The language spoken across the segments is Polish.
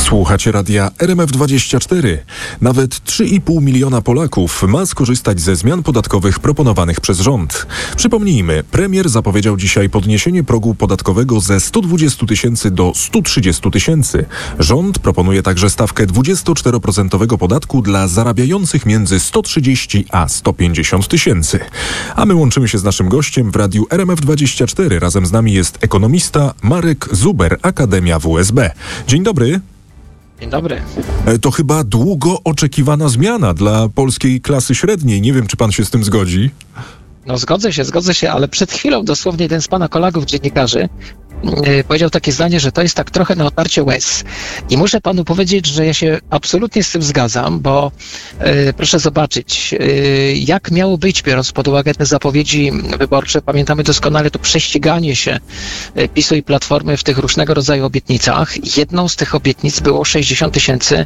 Słuchacie radia RMF24. Nawet 3,5 miliona Polaków ma skorzystać ze zmian podatkowych proponowanych przez rząd. Przypomnijmy, premier zapowiedział dzisiaj podniesienie progu podatkowego ze 120 tysięcy do 130 tysięcy. Rząd proponuje także stawkę 24% podatku dla zarabiających między 130 a 150 tysięcy. A my łączymy się z naszym gościem w radiu RMF24. Razem z nami jest ekonomista Marek Zuber, Akademia WSB. Dzień dobry. Dzień dobry. To chyba długo oczekiwana zmiana dla polskiej klasy średniej. Nie wiem, czy pan się z tym zgodzi. No zgodzę się, ale przed chwilą dosłownie jeden z pana kolegów dziennikarzy powiedział takie zdanie, że to jest tak trochę na otarcie łez. I muszę panu powiedzieć, że ja się absolutnie z tym zgadzam, bo proszę zobaczyć, jak miało być, biorąc pod uwagę te zapowiedzi wyborcze. Pamiętamy doskonale to prześciganie się PiS-u i Platformy w tych różnego rodzaju obietnicach. Jedną z tych obietnic było 60 tysięcy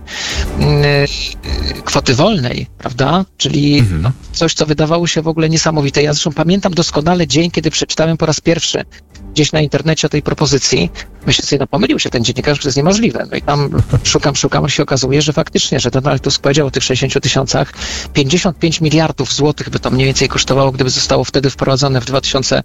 kwoty wolnej, prawda? Czyli coś, co wydawało się w ogóle niesamowite. Ja zresztą pamiętam doskonale dzień, kiedy przeczytałem po raz pierwszy gdzieś na internecie o tej propozycji. Myślę sobie, pomylił się ten dziennikarz, że to jest niemożliwe. No i tam szukam, się okazuje, że faktycznie, że Donald Tusk powiedział o tych 60 tysiącach. 55 miliardów złotych by to mniej więcej kosztowało, gdyby zostało wtedy wprowadzone w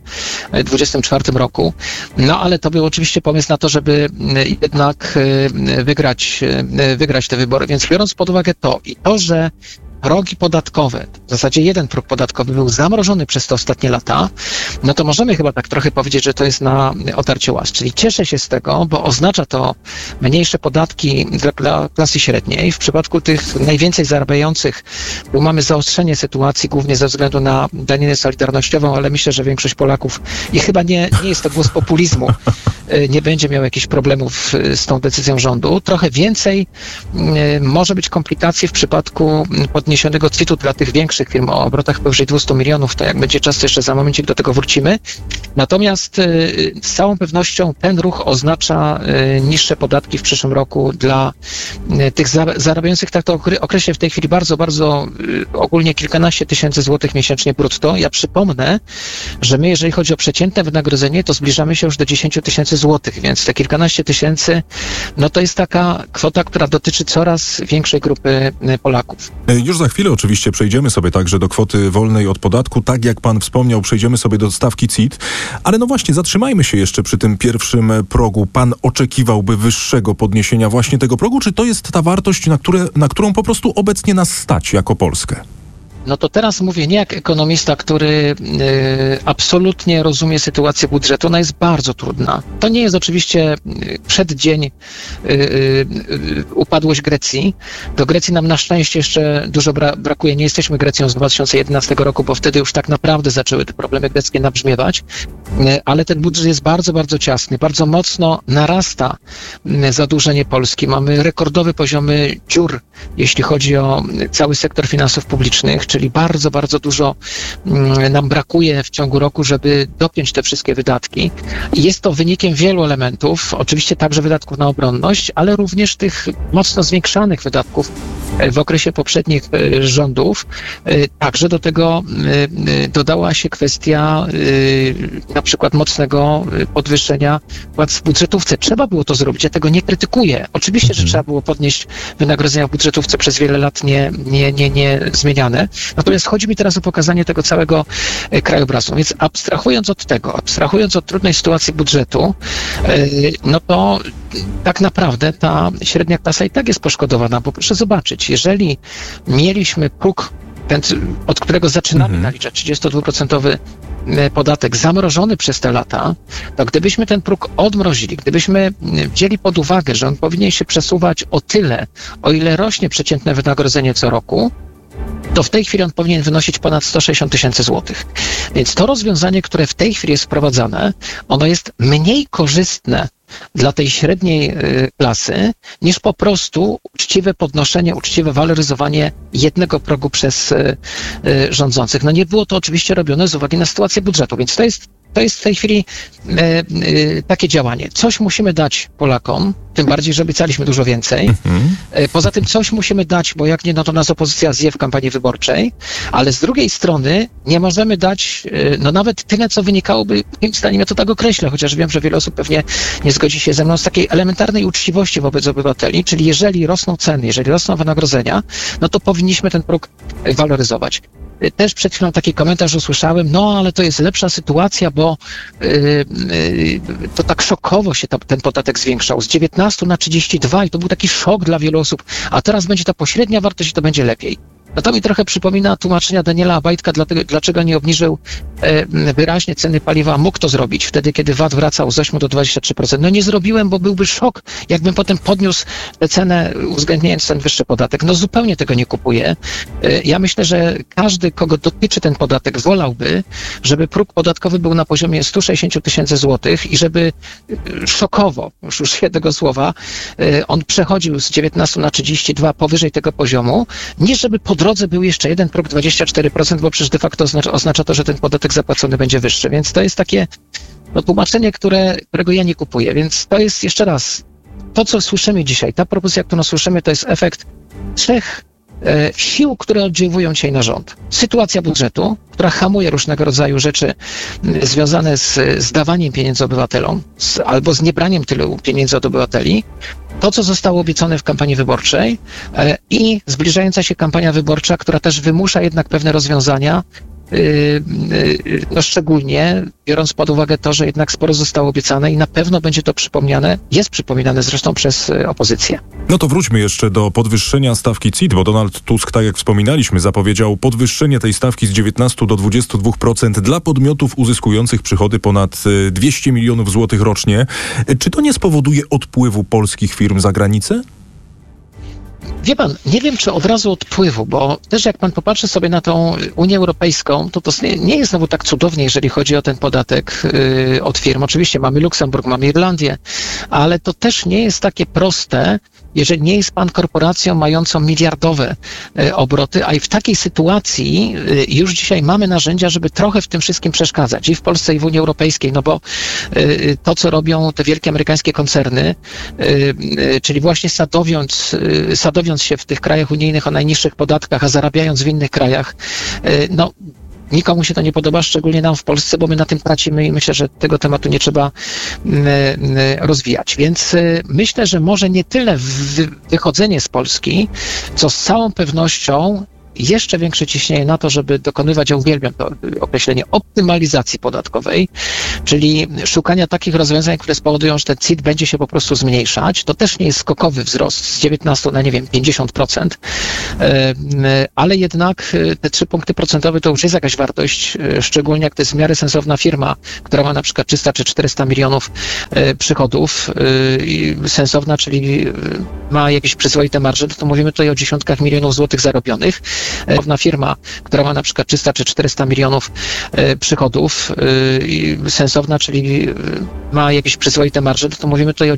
2024 roku. No ale to był oczywiście pomysł na to, żeby jednak wygrać te wybory. Więc biorąc pod uwagę to i to, że progi podatkowe, w zasadzie jeden próg podatkowy był zamrożony przez te ostatnie lata, no to możemy chyba tak trochę powiedzieć, że to jest na otarcie łez. Czyli cieszę się z tego, bo oznacza to mniejsze podatki dla klasy średniej. W przypadku tych najwięcej zarabiających, bo mamy zaostrzenie sytuacji głównie ze względu na daninę solidarnościową, ale myślę, że większość Polaków, i chyba nie jest to głos populizmu, nie będzie miał jakichś problemów z tą decyzją rządu. Trochę więcej może być komplikacji w przypadku podniesionego CIT-u dla tych większych firm o obrotach powyżej 200 milionów. To jak będzie czas, to jeszcze za momencik do tego wrócimy. Natomiast z całą pewnością ten ruch oznacza niższe podatki w przyszłym roku dla tych zarabiających, tak to określę w tej chwili bardzo, bardzo ogólnie kilkanaście tysięcy złotych miesięcznie brutto. Ja przypomnę, że my, jeżeli chodzi o przeciętne wynagrodzenie, to zbliżamy się już do 10 tysięcy złotych, więc te kilkanaście tysięcy, no to jest taka kwota, która dotyczy coraz większej grupy Polaków. Już za chwilę oczywiście przejdziemy sobie także do kwoty wolnej od podatku. Tak jak pan wspomniał, przejdziemy sobie do stawki CIT. Ale no właśnie, zatrzymajmy się jeszcze przy tym pierwszym progu. Pan oczekiwałby wyższego podniesienia właśnie tego progu? Czy to jest ta wartość, na którą po prostu obecnie nas stać jako Polskę? No to teraz mówię nie jak ekonomista, który absolutnie rozumie sytuację budżetu. Ona jest bardzo trudna. To nie jest oczywiście przeddzień upadłość Grecji. Do Grecji nam na szczęście jeszcze dużo brakuje. Nie jesteśmy Grecją z 2011 roku, bo wtedy już tak naprawdę zaczęły te problemy greckie nabrzmiewać. Ale ten budżet jest bardzo, bardzo ciasny. Bardzo mocno narasta zadłużenie Polski. Mamy rekordowe poziomy dziur, jeśli chodzi o cały sektor finansów publicznych, czyli bardzo, bardzo dużo nam brakuje w ciągu roku, żeby dopiąć te wszystkie wydatki. I jest to wynikiem wielu elementów, oczywiście także wydatków na obronność, ale również tych mocno zwiększanych wydatków w okresie poprzednich rządów. Także do tego dodała się kwestia na przykład mocnego podwyższenia płac w budżetówce. Trzeba było to zrobić, ja tego nie krytykuję. Oczywiście, że trzeba było podnieść wynagrodzenia w budżetówce przez wiele lat nie zmieniane. Natomiast chodzi mi teraz o pokazanie tego całego krajobrazu. Więc abstrahując od trudnej sytuacji budżetu, no to tak naprawdę ta średnia klasa i tak jest poszkodowana, bo proszę zobaczyć, jeżeli mieliśmy próg, ten, od którego zaczynamy naliczać 32% podatek zamrożony przez te lata, to gdybyśmy ten próg odmrozili, gdybyśmy wzięli pod uwagę, że on powinien się przesuwać o tyle, o ile rośnie przeciętne wynagrodzenie co roku, to w tej chwili on powinien wynosić ponad 160 tysięcy złotych. Więc to rozwiązanie, które w tej chwili jest wprowadzane, ono jest mniej korzystne dla tej średniej klasy, niż po prostu uczciwe podnoszenie, uczciwe waloryzowanie jednego progu przez rządzących. No nie było to oczywiście robione z uwagi na sytuację budżetu, więc to jest to jest w tej chwili takie działanie. Coś musimy dać Polakom, tym bardziej, że obiecaliśmy dużo więcej. Poza tym coś musimy dać, bo jak nie, no to nas opozycja zje w kampanii wyborczej, ale z drugiej strony nie możemy dać nawet tyle, co wynikałoby, moim zdaniem, ja to tak określę, chociaż wiem, że wiele osób pewnie nie zgodzi się ze mną, z takiej elementarnej uczciwości wobec obywateli, czyli jeżeli rosną ceny, jeżeli rosną wynagrodzenia, no to powinniśmy ten próg waloryzować. Też przed chwilą taki komentarz usłyszałem, ale to jest lepsza sytuacja, bo to tak szokowo się ten podatek zwiększał z 19 na 32 i to był taki szok dla wielu osób, a teraz będzie ta pośrednia wartość i to będzie lepiej. No to mi trochę przypomina tłumaczenia Daniela Obajtka, dlaczego nie obniżył wyraźnie ceny paliwa. Mógł to zrobić wtedy, kiedy VAT wracał z 8 do 23%. No nie zrobiłem, bo byłby szok, jakbym potem podniósł tę cenę, uwzględniając ten wyższy podatek. No zupełnie tego nie kupuję. Ja myślę, że każdy, kogo dotyczy ten podatek, wolałby, żeby próg podatkowy był na poziomie 160 tysięcy złotych i żeby szokowo, już użyję tego słowa, on przechodził z 19 na 32 powyżej tego poziomu, niż żeby po drodze był jeszcze jeden próg 24%, bo przecież de facto oznacza to, że ten podatek zapłacony będzie wyższy. Więc to jest takie tłumaczenie, którego ja nie kupuję. Więc to jest jeszcze raz, to co słyszymy dzisiaj, ta propozycja, którą słyszymy, to jest efekt trzech sił, które oddziałują dzisiaj na rząd. Sytuacja budżetu, która hamuje różnego rodzaju rzeczy związane z dawaniem pieniędzy obywatelom albo z niebraniem tylu pieniędzy od obywateli, to, co zostało obiecane w kampanii wyborczej i zbliżająca się kampania wyborcza, która też wymusza jednak pewne rozwiązania, szczególnie biorąc pod uwagę to, że jednak sporo zostało obiecane i na pewno będzie to jest przypominane zresztą przez opozycję. No to wróćmy jeszcze do podwyższenia stawki CIT, bo Donald Tusk, tak jak wspominaliśmy, zapowiedział podwyższenie tej stawki z 19 do 22% dla podmiotów uzyskujących przychody ponad 200 milionów złotych rocznie. Czy to nie spowoduje odpływu polskich firm za granicę? Wie pan, nie wiem, czy od razu odpływu, bo też jak pan popatrzy sobie na tą Unię Europejską, to nie jest znowu tak cudownie, jeżeli chodzi o ten podatek od firm. Oczywiście mamy Luksemburg, mamy Irlandię, ale to też nie jest takie proste, jeżeli nie jest pan korporacją mającą miliardowe obroty, a i w takiej sytuacji już dzisiaj mamy narzędzia, żeby trochę w tym wszystkim przeszkadzać i w Polsce, i w Unii Europejskiej, no bo to, co robią te wielkie amerykańskie koncerny, czyli właśnie sadowiąc się w tych krajach unijnych o najniższych podatkach, a zarabiając w innych krajach, nikomu się to nie podoba, szczególnie nam w Polsce, bo my na tym tracimy i myślę, że tego tematu nie trzeba rozwijać. Więc myślę, że może nie tyle wychodzenie z Polski, co z całą pewnością jeszcze większe ciśnienie na to, żeby dokonywać, ja uwielbiam to określenie, optymalizacji podatkowej, czyli szukania takich rozwiązań, które spowodują, że ten CIT będzie się po prostu zmniejszać. To też nie jest skokowy wzrost z 19 na, 50%, ale jednak te 3 punkty procentowe to już jest jakaś wartość, szczególnie jak to jest w miarę sensowna firma, która ma na przykład 300 czy 400 milionów przychodów, sensowna, czyli ma jakieś przyzwoite marże, to mówimy tutaj o dziesiątkach milionów złotych zarobionych. Firma, która ma na przykład 300 czy 400 milionów przychodów, sensowna, czyli ma jakieś przyzwoite marże, to mówimy tutaj o